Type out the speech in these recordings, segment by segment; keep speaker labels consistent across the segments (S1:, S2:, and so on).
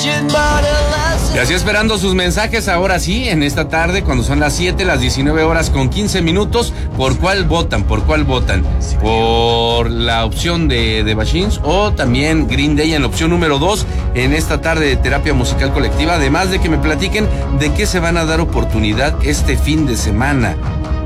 S1: Y así esperando sus mensajes ahora sí, en esta tarde, cuando son las 7, las 19 horas con 15 minutos, ¿por cuál votan? ¿Por cuál votan? ¿Por la opción de The Machines o también Green Day en la opción número 2 en esta tarde de terapia musical colectiva? Además de que me platiquen de qué se van a dar oportunidad este fin de semana.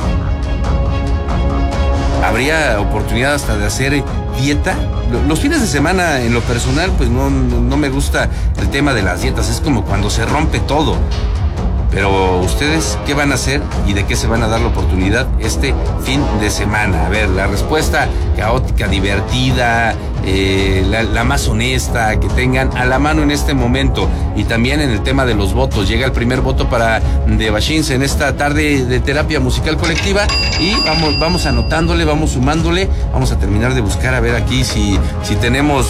S1: ¿Habría oportunidad hasta de hacer dieta? Los fines de semana, en lo personal, pues no me gusta el tema de las dietas. Es como cuando se rompe todo. Pero ustedes, ¿qué van a hacer y de qué se van a dar la oportunidad este fin de semana? A ver, la respuesta caótica, divertida, la más honesta que tengan a la mano en este momento. Y también en el tema de los votos. Llega el primer voto para The Machines en esta tarde de terapia musical colectiva. Y vamos anotándole, vamos sumándole. Vamos a terminar de buscar a ver aquí si tenemos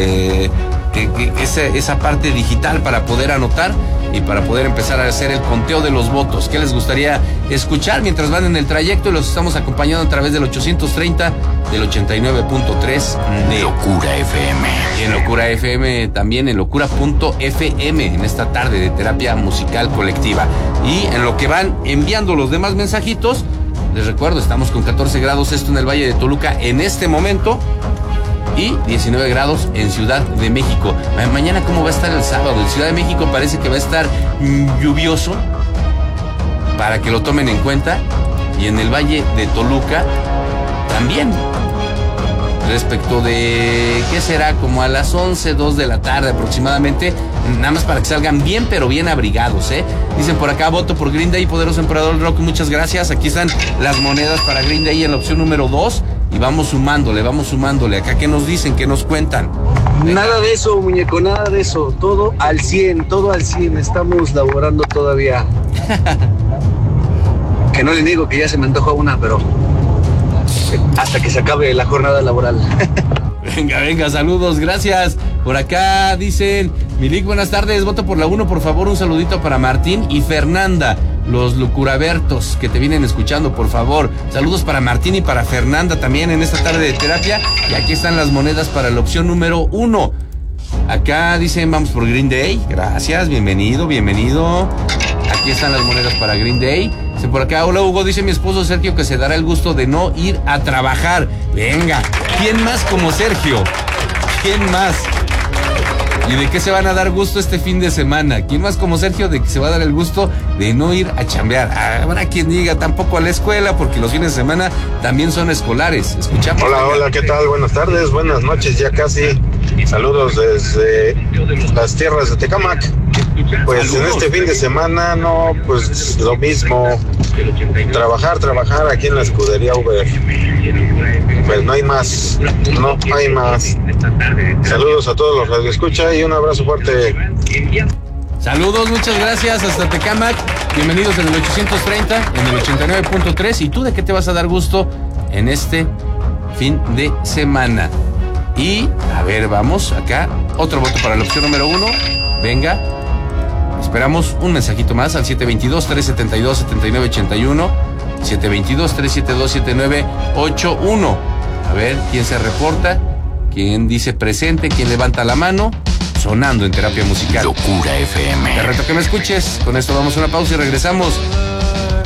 S1: esa parte digital para poder anotar y para poder empezar a hacer el conteo de los votos. ¿Qué les gustaría escuchar mientras van en el trayecto? Y los estamos acompañando a través del 830, del 89.3 de
S2: Locura FM.
S1: Y en Locura FM también, en locura.fm, en esta tarde de terapia musical colectiva. Y en lo que van enviando los demás mensajitos, les recuerdo, estamos con 14 grados, esto en el Valle de Toluca en este momento, y 19 grados en Ciudad de México. Mañana, ¿cómo va a estar el sábado? En Ciudad de México parece que va a estar lluvioso, para que lo tomen en cuenta. Y en el Valle de Toluca también. Respecto de, ¿qué será? Como a las 11, 2 de la tarde aproximadamente. Nada más para que salgan bien, pero bien abrigados, ¿eh? Dicen por acá, voto por Green Day, Poderoso Emperador del Rock. Muchas gracias. Aquí están las monedas para Green Day en la opción número 2. Y vamos sumándole. Acá, ¿qué nos dicen? ¿Qué nos cuentan?
S3: Venga. Nada de eso, muñeco, nada de eso. Todo al 100. Estamos laborando todavía. Que no le digo que ya se me antoja una, pero hasta que se acabe la jornada laboral.
S1: Venga, saludos, gracias. Por acá dicen, Milik, buenas tardes, voto por la 1, por favor, un saludito para Martín y Fernanda, los lucurabertos que te vienen escuchando, por favor. Saludos para Martín y para Fernanda también en esta tarde de terapia. Y aquí están las monedas para la opción número 1. Acá dicen, vamos por Green Day, gracias, bienvenido. Aquí están las monedas para Green Day. Por acá, hola Hugo, dice mi esposo Sergio que se dará el gusto de no ir a trabajar. Venga, ¿quién más como Sergio? ¿Quién más? ¿Y de qué se van a dar gusto este fin de semana? ¿Quién más como Sergio de que se va a dar el gusto de no ir a chambear? Habrá quien diga tampoco a la escuela, porque los fines de semana también son escolares. Escuchamos.
S4: Hola, ¿qué tal? Buenas tardes, buenas noches, ya casi. Saludos desde las tierras de Tecámac. Pues saludos. En este fin de semana, no, pues lo mismo. Trabajar aquí en la escudería Uber. Pues no hay más. Saludos a todos los radioescucha y un abrazo fuerte.
S1: Saludos, muchas gracias, hasta Tecámac. Bienvenidos en el 830, en el 89.3. ¿Y tú de qué te vas a dar gusto en este fin de semana? Y, a ver, vamos acá. Otro voto para la opción número 1. Venga. Esperamos un mensajito más al 722-372-7981. 722-372-7981. A ver, ¿quién se reporta? ¿Quién dice presente? ¿Quién levanta la mano? Sonando en terapia musical.
S2: Locura FM.
S1: Te reto que me escuches. Con esto vamos a una pausa y regresamos